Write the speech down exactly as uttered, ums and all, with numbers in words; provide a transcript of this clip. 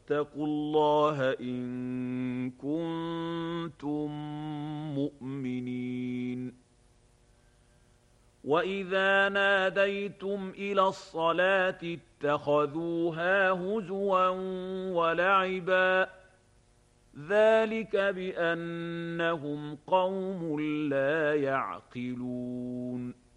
واتقوا الله إن كنتم مؤمنين. وإذا ناديتم إلى الصلاة اتخذوها هزوا ولعبا ذلك بأنهم قوم لا يعقلون.